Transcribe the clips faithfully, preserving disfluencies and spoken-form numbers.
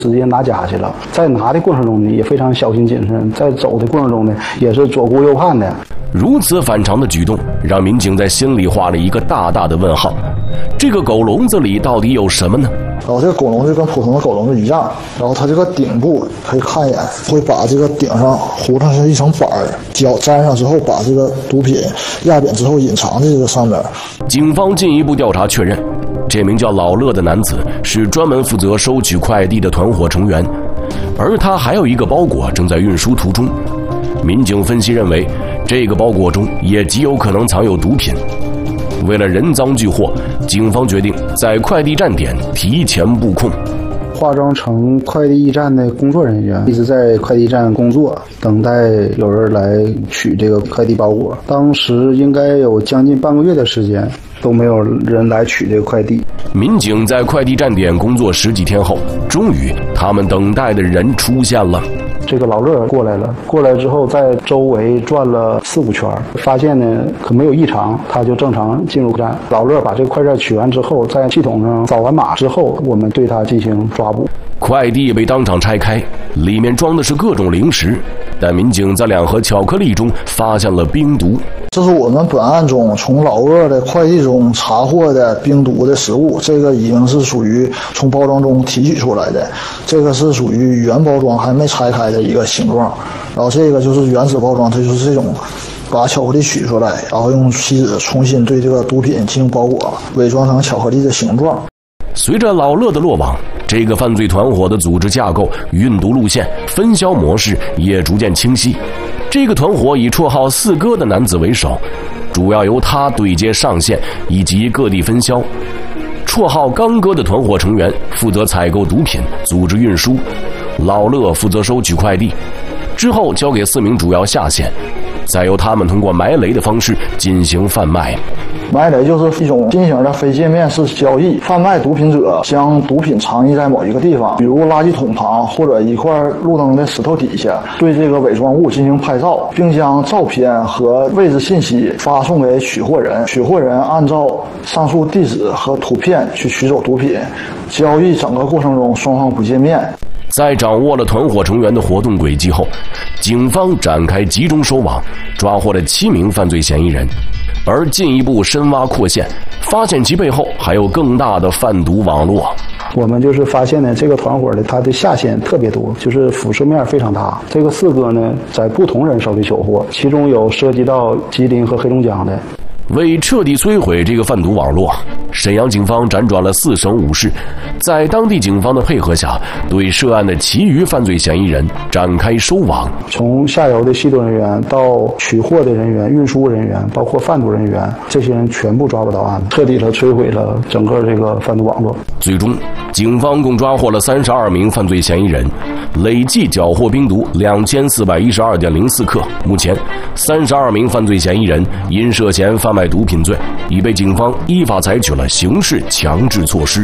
直接拿家去了。在拿的过程中呢，也非常小心谨慎，在走的过程中呢，也是左顾右盼的。 如此反常的举动，让民警在心里画了一个大大的问号。这个狗笼子里到底有什么呢？ 然后这个狗笼就跟普通的狗笼子一样，然后它这个顶部可以看一眼，会把这个顶上糊上是一层板儿，胶粘上之后，把这个毒品压扁之后隐藏在这个上面。 警方进一步调查确认，这名叫老乐的男子是专门负责收取快递的团伙成员，而他还有一个包裹正在运输途中。民警分析认为，这个包裹中也极有可能藏有毒品。为了人赃俱获，警方决定在快递站点提前布控， 化妆成快递驿站的工作人员，一直在快递站工作，等待有人来取这个快递包裹。当时应该有将近半个月的时间，都没有人来取这个快递。 民警在快递站点工作十几天后，终于他们等待的人出现了。 这个老乐过来了，过来之后在周围转了四五圈，发现呢可没有异常，他就正常进入站。老乐把这个快件取完之后，在系统上扫完码之后，我们对他进行抓捕。 快递被当场拆开，里面装的是各种零食，但民警在两盒巧克力中发现了冰毒。 这是我们本案中从老乐的快递中查获的冰毒的食物，这个已经是属于从包装中提取出来的，这个是属于原包装还没拆开的一个形状，然后这个就是原始包装，它就是这种把巧克力取出来，然后用锡纸重新对这个毒品进行包裹，伪装成巧克力的形状。 随着老乐的落网，这个犯罪团伙的组织架构、运毒路线、分销模式也逐渐清晰。这个团伙以绰号四哥的男子为首，主要由他对接上线以及各地分销。绰号刚哥的团伙成员负责采购毒品，组织运输，老乐负责收取快递，之后交给四名主要下线，再由他们通过埋雷的方式进行贩卖。 埋雷就是一种新型的非界面式交易，贩卖毒品者将毒品藏匿在某一个地方，比如垃圾桶旁或者一块路灯的石头底下，对这个伪装物进行拍照，并将照片和位置信息发送给取货人，取货人按照上述地址和图片去取走毒品。交易整个过程中双方不见面。 在掌握了团伙成员的活动轨迹后，警方展开集中收网，抓获了七名犯罪嫌疑人，而进一步深挖扩线，发现其背后还有更大的贩毒网络。 我们就是发现呢，这个团伙的它的下线特别多，就是辐射面非常大。这个四哥呢，在不同人手里缴获，其中有涉及到吉林和黑龙江的。 为彻底摧毁这个贩毒网络，沈阳警方辗转了四省五市，在当地警方的配合下，对涉案的其余犯罪嫌疑人展开收网。 从下游的吸毒人员到取货的人员、运输人员，包括贩毒人员，这些人全部抓捕到案，彻底的摧毁了整个这个贩毒网络。 最终，警方共抓获了三十二名犯罪嫌疑人，累计缴获冰毒两千四百一十二点零四克。目前，三十二名犯罪嫌疑人因涉嫌贩卖毒品罪，已被警方依法采取了刑事强制措施。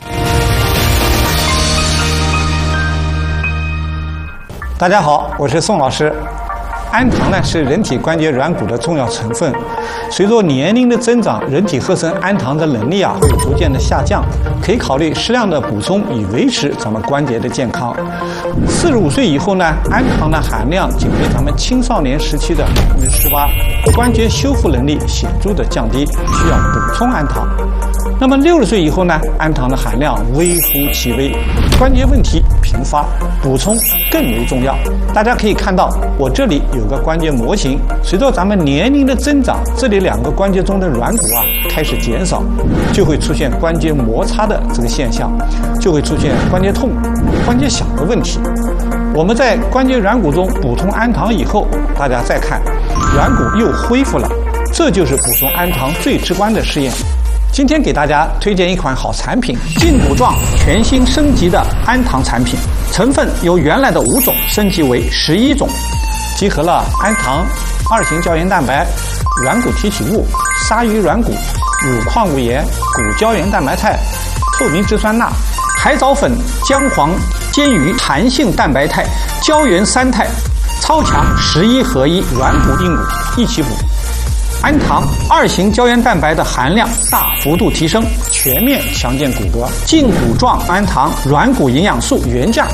大家好，我是宋老师。氨糖呢是人体关节软骨的重要成分，随着年龄的增长，人体合成氨糖的能力啊会逐渐的下降，可以考虑适量的补充，以维持咱们关节的健康。四十五岁以后呢，氨糖的含量仅为咱们青少年时期的百分之十八，关节修复能力显著的降低，需要补充氨糖。那么六十岁以后呢，氨糖的含量微乎其微，关节问题频发，补充更为重要。大家可以看到，我这里有个关节模型，随着咱们年龄的增长，这里两个关节中的软骨啊开始减少，就会出现关节摩擦的这个现象，就会出现关节痛、关节响的问题。我们在关节软骨中补充氨糖以后，大家再看，软骨又恢复了，这就是补充氨糖最直观的试验。今天给大家推荐一款好产品，劲补状全新升级的氨糖产品，成分由原来的五种升级为十一种，集合了氨糖、二型胶原蛋白、软骨提取物、鲨鱼软骨、乳矿物盐、骨胶原蛋白肽、透明质酸钠、海藻粉、姜黄、煎鱼、弹性蛋白肽、胶原三肽，超强十一合一软骨硬骨一起补。 氨糖二型胶原蛋白的含量大幅度提升，全面强健骨骼。胫骨状氨糖软骨营养素原价